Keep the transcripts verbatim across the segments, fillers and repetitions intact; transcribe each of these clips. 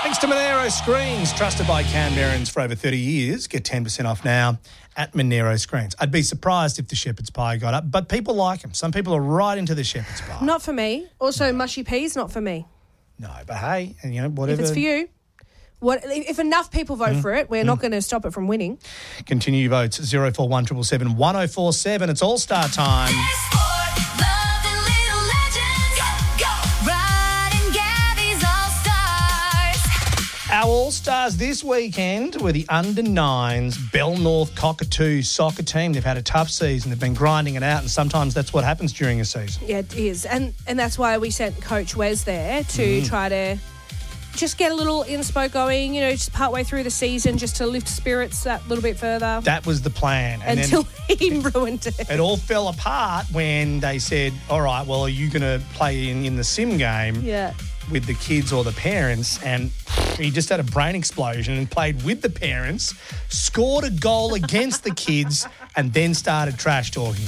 Thanks to Monero Screens, trusted by Canberrans for over thirty years. Get ten percent off now at Monero Screens. I'd be surprised if the shepherd's pie got up, but people like them. Some people are right into the shepherd's pie. Not for me. Also, mushy peas, not for me. No, but hey, and you know, whatever. If it's for you, what? If enough people vote Mm. for it, we're mm. not going to stop it from winning. Continue your votes, zero four one seven seven one oh four seven. It's All-Star time. Our All-Stars this weekend were the under nines Bell North Cockatoos soccer team. They've had a tough season. They've been grinding it out, and sometimes that's what happens during a season. Yeah, it is. And and that's why we sent Coach Wes there to Mm. try to just get a little inspo going, you know, just partway through the season, just to lift spirits that little bit further. That was the plan. And until then he ruined it. It all fell apart when they said, all right, well, are you going to play in, in the sim game Yeah. with the kids or the parents? And he just had a brain explosion and played with the parents, scored a goal against the kids, and then started trash talking.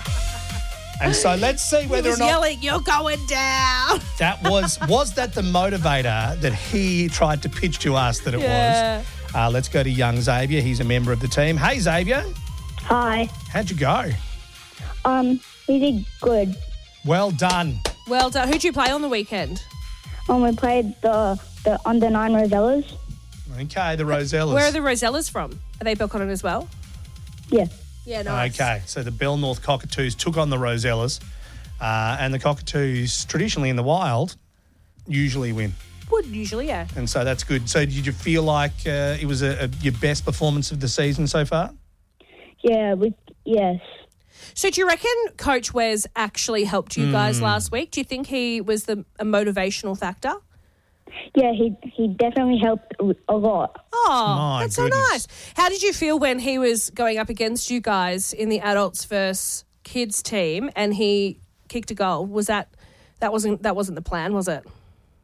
And so let's see whether he was or not yelling, "You're going down." that was was that the motivator that he tried to pitch to us that it Yeah. was. Uh, let's go to young Xavier. He's a member of the team. Hey, Xavier. Hi. How'd you go? Um, we did good. Well done. Well done. Who'd you play on the weekend? Um, we played the the under nine Rosellas. Okay, the Rosellas. Where are the Rosellas from? Are they Belconnen as well? Yeah. Yeah, nice. Okay, so the Bell North Cockatoos took on the Rosellas, uh, and the Cockatoos, traditionally in the wild, usually win. Would usually, yeah. And so that's good. So did you feel like uh, it was a, a, your best performance of the season so far? Yeah. We yes. So do you reckon Coach Wes actually helped you guys Hmm. last week? Do you think he was the a motivational factor? Yeah. He he definitely helped a lot. Oh, My that's goodness. so nice. How did you feel when he was going up against you guys in the adults versus kids team and he kicked a goal? Was that that wasn't that wasn't the plan, was it?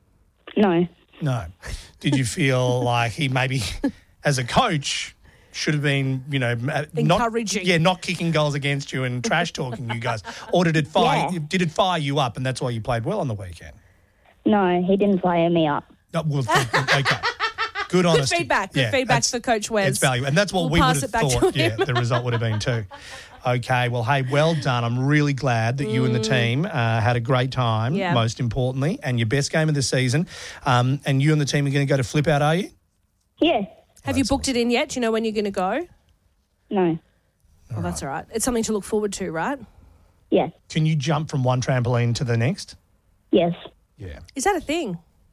No. No. Did you feel like he maybe, as a coach, should have been, you know, uh, Encouraging. Not, yeah, not kicking goals against you and trash talking you guys, or did it fire? Yeah. Did it fire you up, and that's why you played well on the weekend? No, he didn't fire me up. No, well, okay. Good honesty. Good feedback. Good Yeah, feedback that's- for Coach Wes. It's value, and that's what We'll we would pass have it back to thought. him. Yeah, the result would have been too. Okay, well, hey, well done. I'm really glad that you and the team uh, had a great time, Yeah. most importantly, and your best game of the season. Um, and you and the team are going to go to Flip Out, are you? Yeah. Have you booked it in yet? Do you know when you're going to go? No. Oh, that's all right. It's something to look forward to, right? Yes. Can you jump from one trampoline to the next? Yes. Yeah. Is that a thing?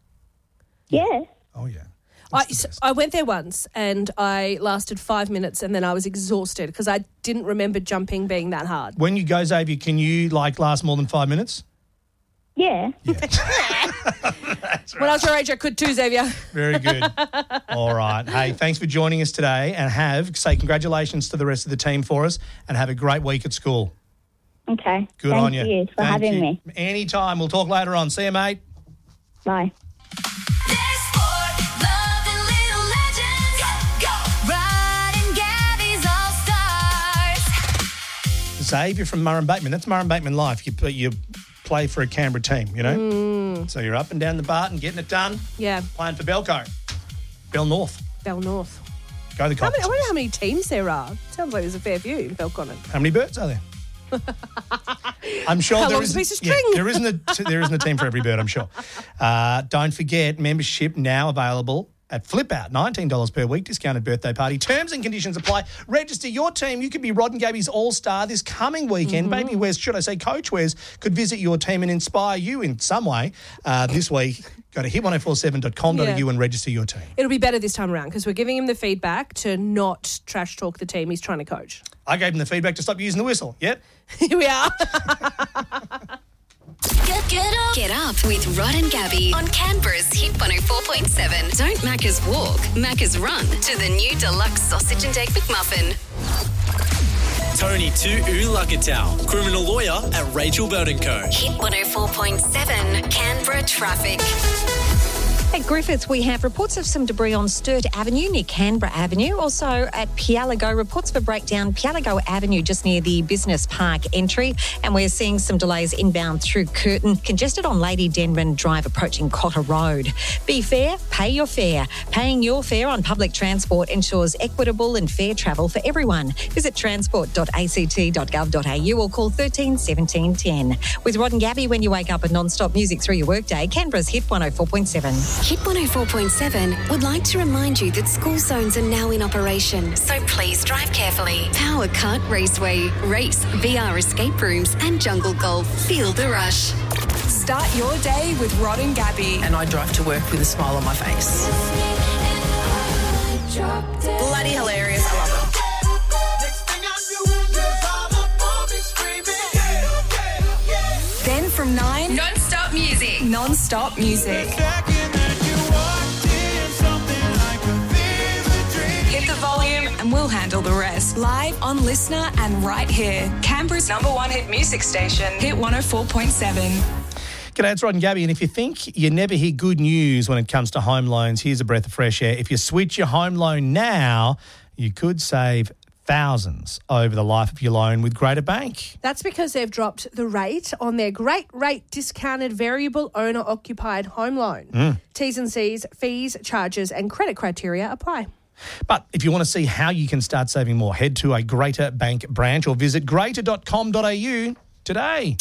Yeah. Oh, yeah. I, I went there once and I lasted five minutes and then I was exhausted because I didn't remember jumping being that hard. When you go, Xavier, can you, like, last more than five minutes? Yeah. When I was your age, I could too, Xavier. Very good. All right. Hey, thanks for joining us today, and have, say congratulations to the rest of the team for us, and have a great week at school. Okay. Good Thank on you. you for Thank having you. me. Anytime. We'll talk later on. See you, mate. Bye. Xavier from Murray Bateman. That's Murray Bateman life. You play, you play for a Canberra team, you know? Mm. So you're up and down the Barton, getting it done, Yeah, playing for Belco. Bell North. Bell North. Go the How many, I Cockatoos. wonder how many teams there are. Sounds like there's a fair few in Belconnen. How many birds are there? I'm sure How there long's a isn't- piece of yeah, string? there isn't a there isn't a team for every bird, I'm sure. Uh, don't forget, membership now available at Flip Out, nineteen dollars per week, discounted birthday party. Terms and conditions apply. Register your team. You could be Rod and Gabby's All-Star this coming weekend. Mm-hmm. Baby Wes, should I say Coach Wes, could visit your team and inspire you in some way uh, this week. Go to hit ten forty-seven dot com dot a u Yeah. and register your team. It'll be better this time around because we're giving him the feedback to not trash talk the team he's trying to coach. I gave him the feedback to stop using the whistle. Yep. Here we are. Get, get up. Get up with Rod and Gabby on Canberra's Hit one oh four point seven. Don't Macca's walk, Macca's run to the new deluxe sausage and egg McMuffin. Tony Tu Ulakatau, criminal lawyer at Rachel Bird and Co. Hit one oh four point seven Canberra traffic. At Griffith, we have reports of some debris on Sturt Avenue near Canberra Avenue. Also at Pialago, reports of a breakdown Pialago Avenue just near the Business Park entry. And we're seeing some delays inbound through Curtin, congested on Lady Denman Drive approaching Cotter Road. Be fair, pay your fare. Paying your fare on public transport ensures equitable and fair travel for everyone. Visit transport dot a c t dot gov dot a u or call thirteen seventeen ten. With Rod and Gabby when you wake up and non-stop music through your workday, Canberra's Hit one oh four point seven. Hit one oh four point seven would like to remind you that school zones are now in operation, so please drive carefully. Power Cut Raceway, race, V R escape rooms and jungle golf. Feel the rush. Start your day with Rod and Gabby. And I drive to work with a smile on my face. Bloody hilarious. I love it. Then from nine, Non-stop music. non-stop music. Hit the volume and we'll handle the rest. Live on Listener and right here. Canberra's number one hit music station. Hit one oh four point seven. G'day, it's Rod and Gabby, and if you think you never hear good news when it comes to home loans, here's a breath of fresh air. If you switch your home loan now, you could save thousands over the life of your loan with Greater Bank. That's because they've dropped the rate on their great rate discounted variable owner occupied home loan. Mm. T's and C's, fees, charges and credit criteria apply. But if you want to see how you can start saving more, head to a Greater Bank branch or visit greater dot com dot a u today.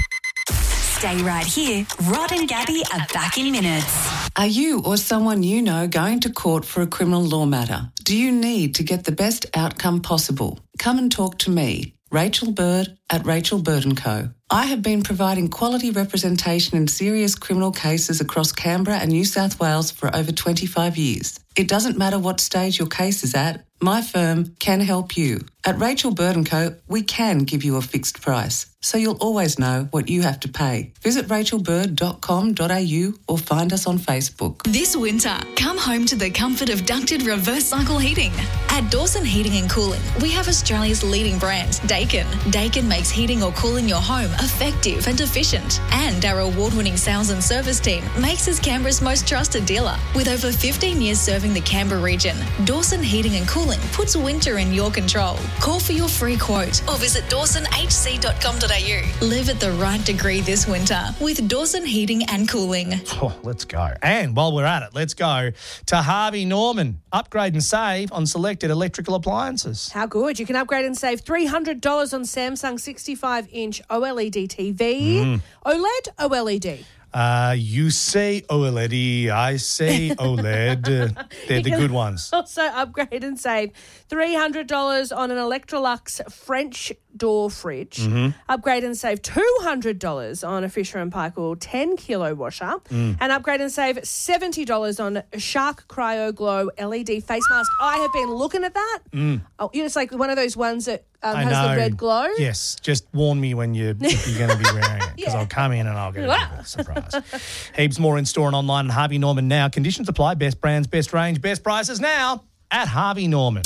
Stay right here. Rod and Gabby are back in minutes. Are you or someone you know going to court for a criminal law matter? Do you need to get the best outcome possible? Come and talk to me, Rachel Bird at Rachel Bird and Co. I have been providing quality representation in serious criminal cases across Canberra and New South Wales for over twenty-five years. It doesn't matter what stage your case is at, my firm can help you. At Rachel Bird and Co, we can give you a fixed price, so you'll always know what you have to pay. Visit rachel bird dot com dot a u or find us on Facebook. This winter, come home to the comfort of ducted reverse cycle heating. At Dawson Heating and Cooling, we have Australia's leading brand, Dakin. Dakin makes heating or cooling your home effective and efficient. And our award-winning sales and service team makes us Canberra's most trusted dealer. With over fifteen years serving the Canberra region, Dawson Heating and Cooling puts winter in your control. Call for your free quote or visit dawson h c dot com dot a u. Live at the right degree this winter with Dawson Heating and Cooling. Oh, let's go. And while we're at it, let's go to Harvey Norman. Upgrade and save on selected electrical appliances. How good. You can upgrade and save three hundred dollars on Samsung sixty-five inch OLED T V. Mm. OLED, OLED? Uh, you say OLED, I say OLED. They're the good ones. Also upgrade and save three hundred dollars on an Electrolux French door fridge. Mm-hmm. Upgrade and save two hundred dollars on a Fisher and Paykel ten kilo washer. Mm. And upgrade and save seventy dollars on a Shark Cryo Glow L E D face mask. I have been looking at that. Mm. Oh, you know, it's like one of those ones that um, I has know. the red glow. Yes, just warn me when you, if you're going to be wearing it, because Yeah. I'll come in and I'll get a bit of a surprise. Heaps more in store and online at Harvey Norman now. Conditions apply. Best brands, best range, best prices now at Harvey Norman.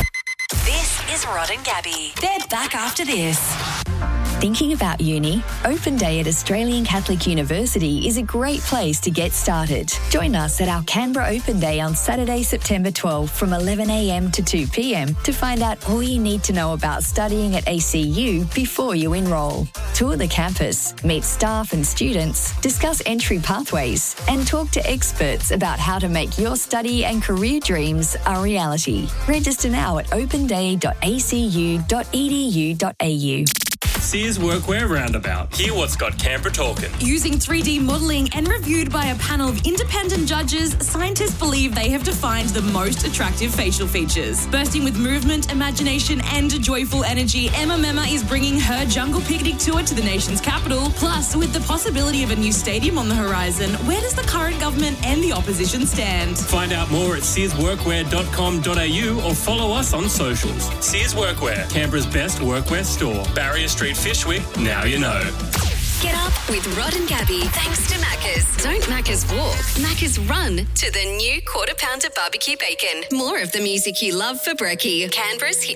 This is Rod and Gabby. They're back after this. Thinking about uni? Open Day at Australian Catholic University is a great place to get started. Join us at our Canberra Open Day on Saturday, September twelfth from eleven a m to two p m to find out all you need to know about studying at A C U before you enrol. Tour the campus, meet staff and students, discuss entry pathways, and talk to experts about how to make your study and career dreams a reality. Register now at open day dot a c u dot e d u dot a u. Sears Workwear Roundabout. Hear what's got Canberra talking. Using three D modelling and reviewed by a panel of independent judges, scientists believe they have defined the most attractive facial features. Bursting with movement, imagination and joyful energy, Emma Mema is bringing her Jungle Picnic tour to the nation's capital. Plus, with the possibility of a new stadium on the horizon, where does the current government and the opposition stand? Find out more at sears workwear dot com dot a u or follow us on socials. Sears Workwear, Canberra's best workwear store. Barrier Street, Fishwick, now you know. Get up with Rod and Gabby thanks to Macca's. Don't Macca's walk, Macca's run to the new quarter pounder barbecue bacon. More of the music you love for brekkie. Canberra's Hit